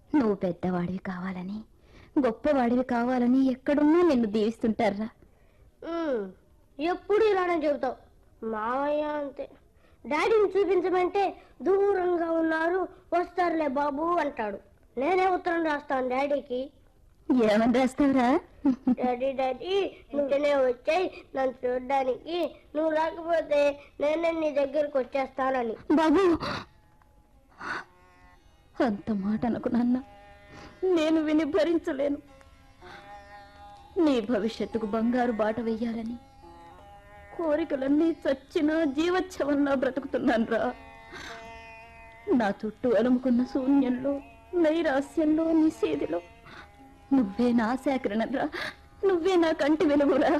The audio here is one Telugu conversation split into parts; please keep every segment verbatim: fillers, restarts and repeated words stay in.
నువ్వు పెద్దవాడివి కావాలని, గొప్పవాడివి కావాలని ఎక్కడున్నా నిన్ను దీవిస్తుంటారా? ఎప్పుడు ఇలానే చెబుతావు. మావయ్య అంతే, డాడీని చూపించమంటే దూరంగా ఉన్నారు, వస్తారులే బాబు అంటాడు. నేనే ఉత్తరం రాస్తాను డాడీకి. ఏమని రాస్తావురా? డాడీ డాడీ నువ్వునే వచ్చాయి నన్ను చూడడానికి, నువ్వు రాకపోతే నేనే నీ దగ్గరకు వచ్చేస్తానని. బాబు, అంత మాట అనుకు నాన్న, నేను విని భరించలేను. నీ భవిష్యత్తుకు బంగారు బాట వెయ్యాలని కోరికలన్నీ చచ్చినా జీవచ్ఛవన్నా బ్రతుకుతున్నాను రా. నా చుట్టూ అలుముకున్న శూన్యంలో, నైరాస్యంలో, నిషేధిలో నువ్వే నా సేకరణరా, నువ్వే నా కంటి వెలుగురా.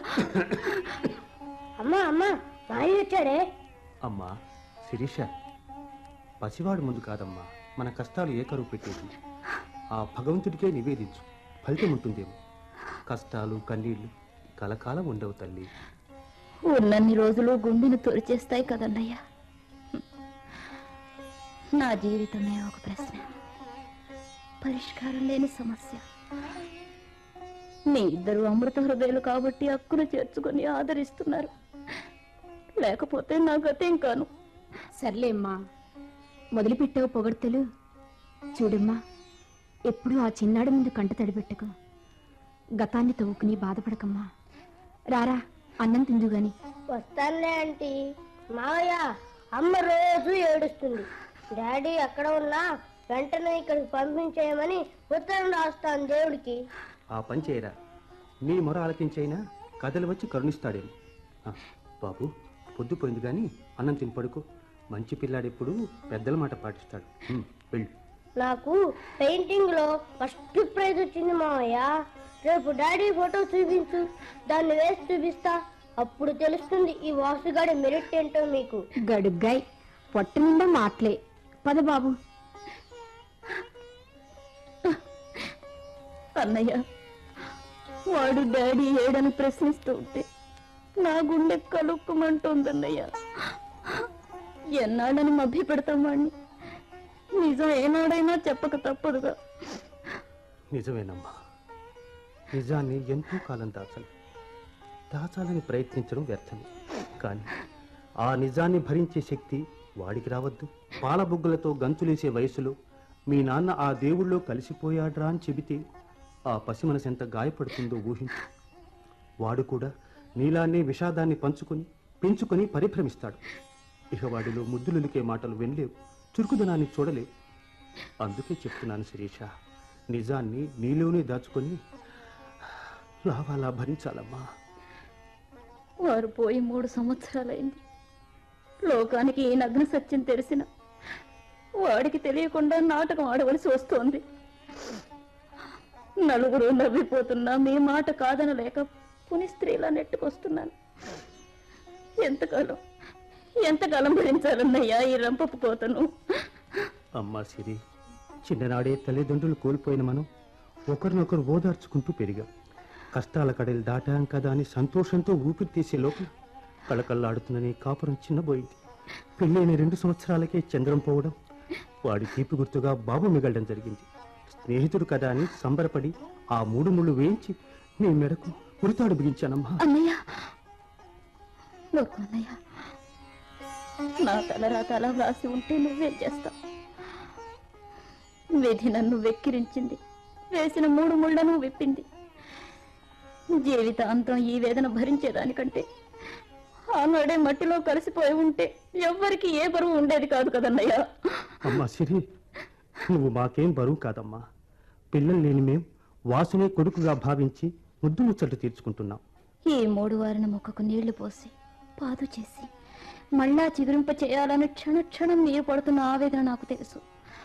అమ్మా అమ్మా మాయ వచ్చాడే. అమ్మా శిరీష, పసివాడు ముందు కాదమ్మా మన కష్టాలు ఏ కరువు పెట్టేది. ఆ భగవంతుడికే నివేదించు, ఫలితం ఉంటుందేమో. కష్టాలు కన్నీళ్లు కలకాలం ఉండవు తల్లి. ఉన్నన్ని రోజులు గుండెను తొరిచేస్తాయి కదన్నయ్యా. నా జీవితమే ఒక ప్రశ్న, పరిష్కారం లేని సమస్య. మీ ఇద్దరు అమృత హృదయాలు కాబట్టి హక్కును చేర్చుకొని ఆదరిస్తున్నారు, లేకపోతే నా గతేం కాను. సర్లేమ్మా, మొదలుపెట్టావు పొగడ్తలు. చూడమ్మా, ఎప్పుడు ఆ చిన్నాడి ముందు కంట తడిపెట్టకు. గతాన్ని తవ్వుకుని బాధపడకమ్మా. రారా, అన్నం తిందు గాని. వస్తానులే ఆంటీ. మావయ్య, అమ్మ రోజు ఏడుస్తుంది. డాడీ అక్కడ ఉన్నా వెంటనే ఇక్కడికి పంపించేయమని ఉత్తరం రాస్తాను దేవుడికి. ఆ పని చేయరా, నీ మొర ఆలకించైనా కథలు వచ్చి కరుణిస్తాడేమో. బాబు, పొద్దుపోయింది కానీ అన్నం తిని పడుకో. మంచి పిల్లాడెప్పుడు పెద్దల మాట పాటిస్తాడు. వెళ్ళు. నాకు పెయింటింగ్ లో ఫస్ట్ ప్రైజ్ వచ్చింది మావయ్య. రేపు డాడీ ఫోటో చూపించు, దాన్ని వేసి చూపిస్తా. అప్పుడు తెలుస్తుంది ఈ వాసుగాడి మెరిట్ ఏంటో మీకు. గడుగ్గాయ్, పొట్ట నిండా మాటలే. పద బాబు. అన్నయ్య, వాడు డాడీ ఏడని ప్రశ్నిస్తూ ఉంటే నా గుండె కలుక్కుమంటుందన్నయ్య. ఎన్నాడని మభ్య పెడతాం వాడిని. నిజం ఏనాడైనా చెప్పక తప్పదుగా. నిజమేనమ్మా, నిజాన్ని ఎంతో కాలం దాచాలి. దాచాలని ప్రయత్నించడం వ్యర్థమే. కానీ ఆ నిజాన్ని భరించే శక్తి వాడికి రావద్దు. పాలబుగ్గలతో గంతులేసే వయసులో మీ నాన్న ఆ దేవుళ్ళో కలిసిపోయాడ్రా అని చెబితే ఆ పసి మనసు ఎంత గాయపడుతుందో ఊహించు. వాడు కూడా నీలానే విషాదాన్ని పంచుకొని పెంచుకొని పరిభ్రమిస్తాడు. ఇక వాడిలో ముద్దులులికే మాటలు వినలేవు, చురుకుదనాన్ని చూడలేవు. అందుకే చెప్తున్నాను శిరీష, నిజాన్ని నీలోనే దాచుకొని లావాలా భరించాలమ్మా. వారు పోయి మూడు సంవత్సరాలైంది. లోకానికి ఈ నగ్న సత్యం తెలిసిన వాడికి తెలియకుండా నాటకం ఆడవలసి వస్తోంది. నలుగురు నవ్విపోతున్నా మీ మాట కాదనలేక పుని స్త్రీలా నెట్టుకొస్తున్నాను. ఎంతకాలం ఎంతకాలం భరించాలన్నయ్యా ఈ రంపపు కోతను? అమ్మా సిరి, చిన్ననాడే తల్లిదండ్రులు కోల్పోయిన మనం ఒకరినొకరు ఓదార్చుకుంటూ పెరిగాం. కష్టాల కడలు దాటాం కదా అని సంతోషంతో ఊపిరి తీసే లోపల కళకళ్ళాడుతుందని కాపురం చిన్నబోయింది. పెళ్ళైన రెండు సంవత్సరాలకే చంద్రం పోవడం, వాడి తీపి గుర్తుగా బాబు మిగలడం జరిగింది. స్నేహితుడు కదా అని సంబరపడి ఆ మూడు ముళ్ళు వేయించి నీ మెడకు ఉరితాడు బిగించానమ్మా. అన్నయ్య, అన్నయ్య, నా తలరా తల వ్రాసి ఉంటే నువ్వేం చేస్తావు? విధి నన్ను వెక్కిరించింది, వేసిన మూడు ముళ్లను విప్పింది. జీవితాంతం ఈ వేదన భరించేదానికంటే ఆనాడే మట్టిలో కలిసిపోయి ఉంటే ఎవ్వరికి ఏ బరువు ఉండేది కాదు కదన్నయ్య. అమ్మా సిరి, నువ్వు మాకేం బరువు కాదమ్మా. పిల్లలు లేని మేం వాసునే కొడుకుగా భావించి ముద్దు ముచ్చట్లు తీర్చుకుంటున్నాం. ఈ మూడు వారిన మొక్కకు నీళ్లు పోసి పాదు చేసి మళ్ళా చిగురింప చేయాలని క్షణ క్షణం నీరు పడుతున్న ఆవేదన నాకు తెలుసు.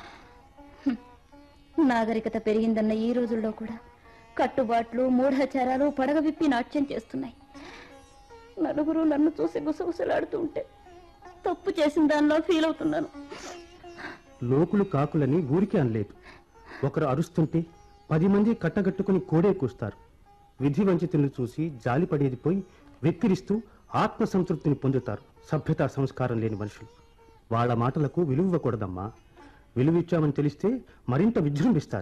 నాగరికత పెరిగిందన్న ఈ రోజుల్లో కూడా కట్టుబాట్లు మూఢాచారాలు పడగ విప్పి నాట్యం చేస్తున్నాయి. నలుగురు నన్ను చూసి గుసగుసలాడుతూ ఉంటే తప్పు చేసిన దానిలో ఫీల్ అవుతున్నాను. లోకులు కాకులని ఊరికే అనలేదు. ఒకరు అరుస్తుంటే పది మంది కట్టగట్టుకుని కోడే కూస్తారు. విధి వంచితులను చూసి జాలిపడేది పోయి వెక్కిరిస్తూ ఆత్మ సంతృప్తిని పొందుతారు సభ్యతా సంస్కారం లేని మనుషులు. వాళ్ళ మాటలకు విలువివ్వకూడదమ్మా. విలువిచ్చామని తెలిస్తే మరింత విజృంభిస్తారు.